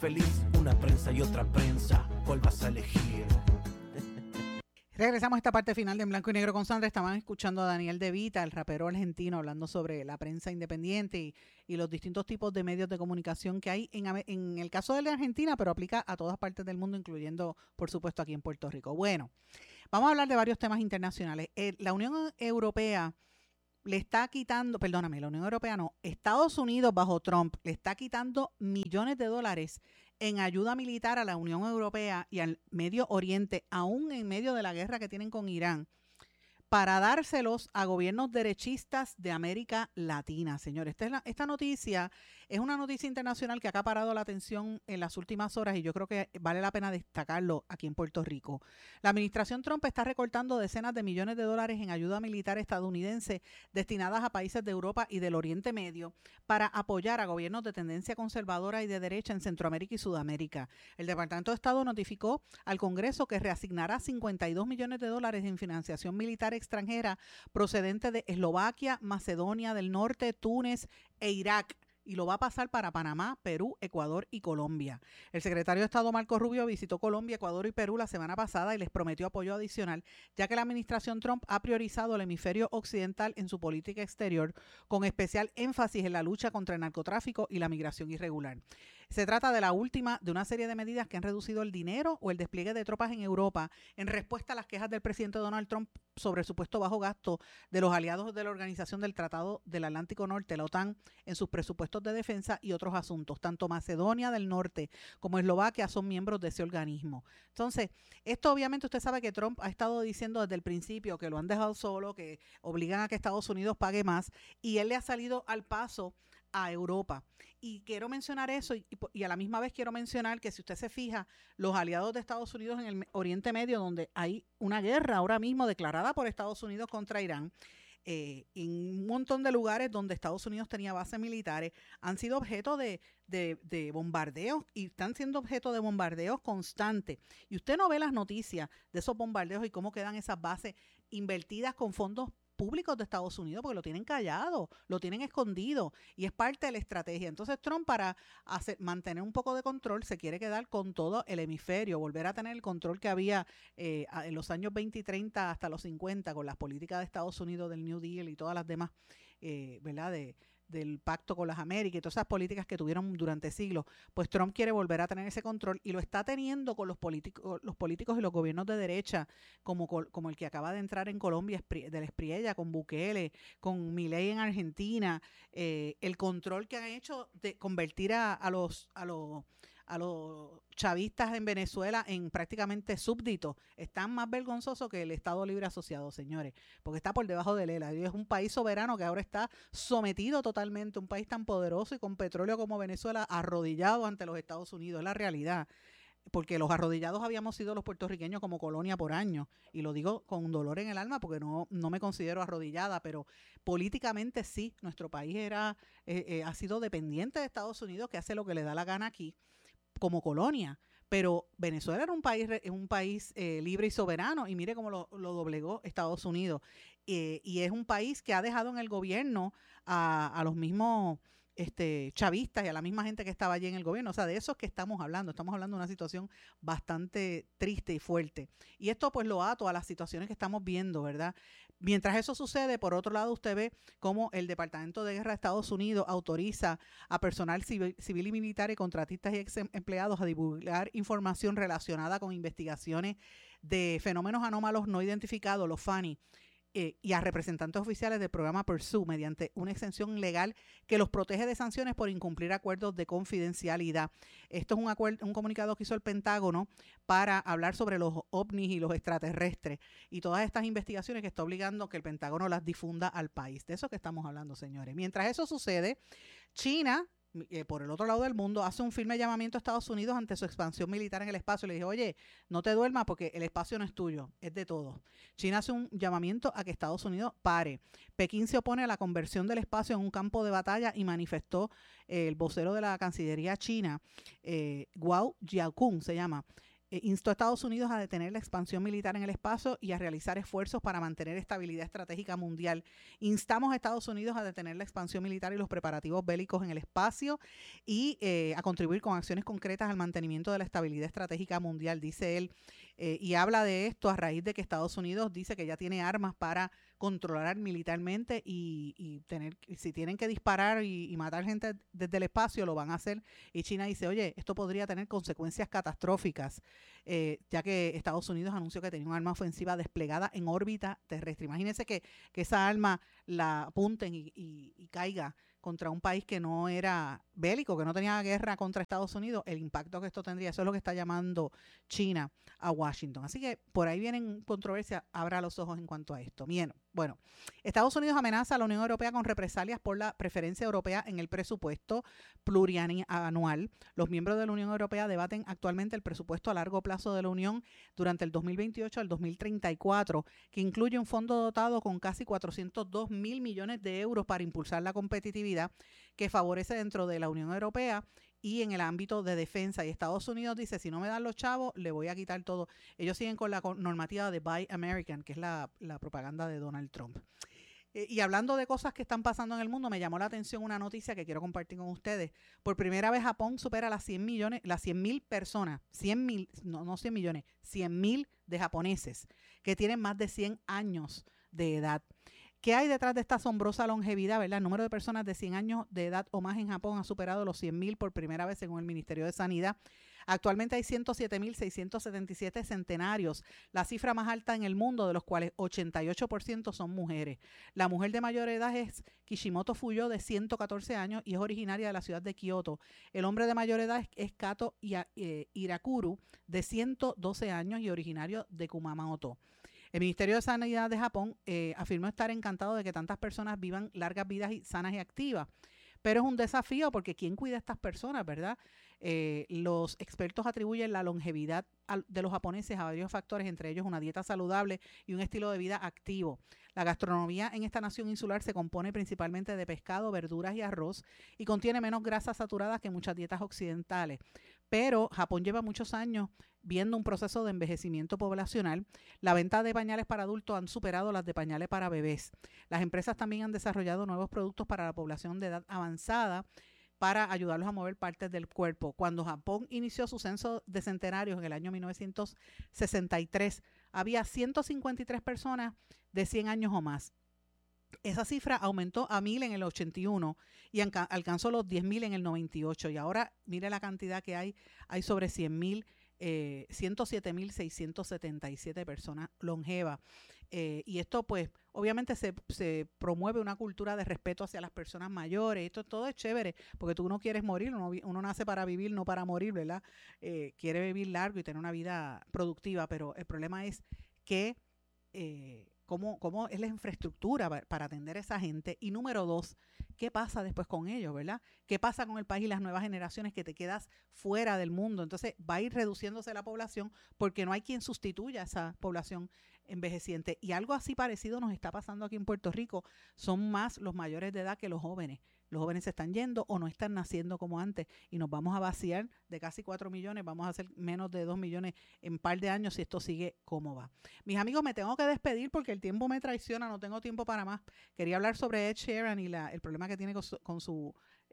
feliz. Una prensa y otra prensa, ¿cuál vas a elegir? Regresamos a esta parte final de En Blanco y Negro con Sandra. Estaban escuchando a Daniel De Vita, el rapero argentino, hablando sobre la prensa independiente y los distintos tipos de medios de comunicación que hay en el caso de la Argentina, pero aplica a todas partes del mundo, incluyendo, por supuesto, aquí en Puerto Rico. Bueno, vamos a hablar de varios temas internacionales. La Unión Europea le está quitando, perdóname, la Unión Europea no, Estados Unidos bajo Trump le está quitando millones de dólares en ayuda militar a la Unión Europea y al Medio Oriente, aún en medio de la guerra que tienen con Irán, para dárselos a gobiernos derechistas de América Latina, señores. Esta noticia es una noticia internacional que ha acaparado la atención en las últimas horas y yo creo que vale la pena destacarlo aquí en Puerto Rico. La administración Trump está recortando decenas de millones de dólares en ayuda militar estadounidense destinadas a países de Europa y del Oriente Medio para apoyar a gobiernos de tendencia conservadora y de derecha en Centroamérica y Sudamérica. El Departamento de Estado notificó al Congreso que reasignará 52 millones de dólares en financiación militar extranjera procedente de Eslovaquia, Macedonia del Norte, Túnez e Irak. Y lo va a pasar para Panamá, Perú, Ecuador y Colombia. El secretario de Estado Marco Rubio visitó Colombia, Ecuador y Perú la semana pasada y les prometió apoyo adicional, ya que la administración Trump ha priorizado el hemisferio occidental en su política exterior, con especial énfasis en la lucha contra el narcotráfico y la migración irregular. Se trata de la última de una serie de medidas que han reducido el dinero o el despliegue de tropas en Europa en respuesta a las quejas del presidente Donald Trump sobre el supuesto bajo gasto de los aliados de la Organización del Tratado del Atlántico Norte, la OTAN, en sus presupuestos de defensa y otros asuntos. Tanto Macedonia del Norte como Eslovaquia son miembros de ese organismo. Entonces, esto obviamente usted sabe que Trump ha estado diciendo desde el principio que lo han dejado solo, que obligan a que Estados Unidos pague más, y él le ha salido al paso a Europa. Y quiero mencionar eso y a la misma vez quiero mencionar que si usted se fija, los aliados de Estados Unidos en el Oriente Medio, donde hay una guerra ahora mismo declarada por Estados Unidos contra Irán, en un montón de lugares donde Estados Unidos tenía bases militares, han sido objeto de bombardeos y están siendo objeto de bombardeos constantes. Y usted no ve las noticias de esos bombardeos y cómo quedan esas bases invertidas con fondos públicos de Estados Unidos, porque lo tienen callado, lo tienen escondido y es parte de la estrategia. Entonces Trump, para mantener un poco de control, se quiere quedar con todo el hemisferio, volver a tener el control que había en los años 20 y 30 hasta los 50 con las políticas de Estados Unidos del New Deal y todas las demás, ¿verdad?, del pacto con las Américas y todas esas políticas que tuvieron durante siglos. Pues Trump quiere volver a tener ese control y lo está teniendo con los políticos y los gobiernos de derecha, como el que acaba de entrar en Colombia, del Espriella, con Bukele, con Milei en Argentina, el control que han hecho de convertir a los chavistas en Venezuela en prácticamente súbditos. Están más vergonzosos que el Estado Libre Asociado, señores, porque está por debajo de ELA. Es un país soberano que ahora está sometido totalmente, un país tan poderoso y con petróleo como Venezuela, arrodillado ante los Estados Unidos. Es la realidad. Porque los arrodillados habíamos sido los puertorriqueños como colonia por años, y lo digo con dolor en el alma porque no me considero arrodillada, pero políticamente sí, nuestro país ha sido dependiente de Estados Unidos, que hace lo que le da la gana aquí como colonia, pero Venezuela era un país libre y soberano, y mire cómo lo doblegó Estados Unidos, y es un país que ha dejado en el gobierno a los mismos chavistas y a la misma gente que estaba allí en el gobierno. O sea, de eso es que estamos hablando de una situación bastante triste y fuerte, y esto pues lo ato a las situaciones que estamos viendo, ¿verdad? Mientras eso sucede, por otro lado, usted ve cómo el Departamento de Guerra de Estados Unidos autoriza a personal civil y militar y contratistas y ex empleados a divulgar información relacionada con investigaciones de fenómenos anómalos no identificados, los FANI, y a representantes oficiales del programa Pursue mediante una exención legal que los protege de sanciones por incumplir acuerdos de confidencialidad. Esto es un comunicado que hizo el Pentágono para hablar sobre los ovnis y los extraterrestres y todas estas investigaciones que está obligando que el Pentágono las difunda al país. De eso que estamos hablando, señores. Mientras eso sucede, China, por el otro lado del mundo, hace un firme llamamiento a Estados Unidos ante su expansión militar en el espacio. Le dije, oye, no te duermas porque el espacio no es tuyo, es de todos. China hace un llamamiento a que Estados Unidos pare. Pekín se opone a la conversión del espacio en un campo de batalla y manifestó el vocero de la Cancillería china, Guo Jiakun se llama, instó a Estados Unidos a detener la expansión militar en el espacio y a realizar esfuerzos para mantener estabilidad estratégica mundial. Instamos a Estados Unidos a detener la expansión militar y los preparativos bélicos en el espacio y a contribuir con acciones concretas al mantenimiento de la estabilidad estratégica mundial, dice él. Y habla de esto a raíz de que Estados Unidos dice que ya tiene armas para controlar militarmente y si tienen que disparar y matar gente desde el espacio, lo van a hacer. Y China dice, oye, esto podría tener consecuencias catastróficas, ya que Estados Unidos anunció que tenía un arma ofensiva desplegada en órbita terrestre. Imagínense que esa arma la apunten y caiga contra un país que no era bélico, que no tenía guerra contra Estados Unidos, el impacto que esto tendría. Eso es lo que está llamando China a Washington. Así que por ahí vienen controversias, abra los ojos en cuanto a esto. Bien, bueno, Estados Unidos amenaza a la Unión Europea con represalias por la preferencia europea en el presupuesto plurianual. Los miembros de la Unión Europea debaten actualmente el presupuesto a largo plazo de la Unión durante el 2028 al 2034, que incluye un fondo dotado con casi 402 mil millones de euros para impulsar la competitividad, que favorece dentro de la Unión Europea y en el ámbito de defensa. Y Estados Unidos dice, si no me dan los chavos, le voy a quitar todo. Ellos siguen con la normativa de Buy American, que es la propaganda de Donald Trump. Y hablando de cosas que están pasando en el mundo, me llamó la atención una noticia que quiero compartir con ustedes. Por primera vez Japón supera las 100.000 personas, 100.000 de japoneses que tienen más de 100 años de edad. ¿Qué hay detrás de esta asombrosa longevidad, verdad? El número de personas de 100 años de edad o más en Japón ha superado los 100.000 por primera vez según el Ministerio de Sanidad. Actualmente hay 107.677 centenarios, la cifra más alta en el mundo, de los cuales 88% son mujeres. La mujer de mayor edad es Kishimoto Fuyo, de 114 años, y es originaria de la ciudad de Kioto. El hombre de mayor edad es Kato Irakuru, de 112 años y originario de Kumamoto. El Ministerio de Sanidad de Japón afirmó estar encantado de que tantas personas vivan largas vidas sanas y activas, pero es un desafío porque ¿quién cuida a estas personas, verdad? Los expertos atribuyen la longevidad de los japoneses a varios factores, entre ellos una dieta saludable y un estilo de vida activo. La gastronomía en esta nación insular se compone principalmente de pescado, verduras y arroz y contiene menos grasas saturadas que muchas dietas occidentales. Pero Japón lleva muchos años viendo un proceso de envejecimiento poblacional. La venta de pañales para adultos han superado las de pañales para bebés. Las empresas también han desarrollado nuevos productos para la población de edad avanzada para ayudarlos a mover partes del cuerpo. Cuando Japón inició su censo de centenarios en el año 1963, había 153 personas de 100 años o más. Esa cifra aumentó a 1.000 en el 81 y alcanzó los 10.000 en el 98. Y ahora, mire la cantidad que hay sobre 100.000, 107.677 personas longevas. Y esto, pues, obviamente se promueve una cultura de respeto hacia las personas mayores. Esto todo es chévere, porque tú no quieres morir, uno nace para vivir, no para morir, ¿verdad? Quiere vivir largo y tener una vida productiva, pero el problema es que cómo es la infraestructura para atender a esa gente. Y número 2, ¿qué pasa después con ellos, verdad? ¿Qué pasa con el país y las nuevas generaciones, que te quedas fuera del mundo? Entonces va a ir reduciéndose la población porque no hay quien sustituya a esa población envejeciente. Y algo así parecido nos está pasando aquí en Puerto Rico. Son más los mayores de edad que los jóvenes. Los jóvenes se están yendo o no están naciendo como antes y nos vamos a vaciar de casi 4 millones, vamos a hacer menos de 2 millones en un par de años si esto sigue como va. Mis amigos, me tengo que despedir porque el tiempo me traiciona, no tengo tiempo para más. Quería hablar sobre Ed Sheeran y el problema que tiene con su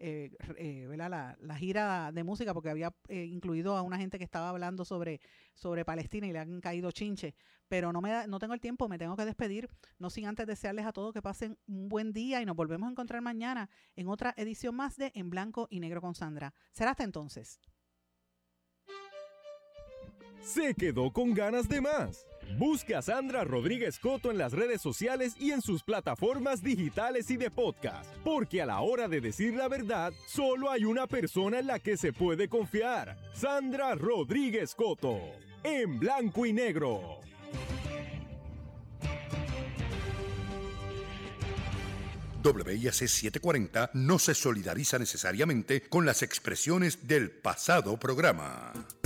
la gira de música, porque había incluido a una gente que estaba hablando sobre Palestina y le han caído chinches, pero no tengo el tiempo, me tengo que despedir, no sin antes desearles a todos que pasen un buen día y nos volvemos a encontrar mañana en otra edición más de En Blanco y Negro con Sandra. Será hasta entonces. Se quedó con ganas de más. Busca a Sandra Rodríguez Coto en las redes sociales y en sus plataformas digitales y de podcast, porque a la hora de decir la verdad, solo hay una persona en la que se puede confiar: Sandra Rodríguez Coto, en Blanco y Negro. WIAC 740 no se solidariza necesariamente con las expresiones del pasado programa.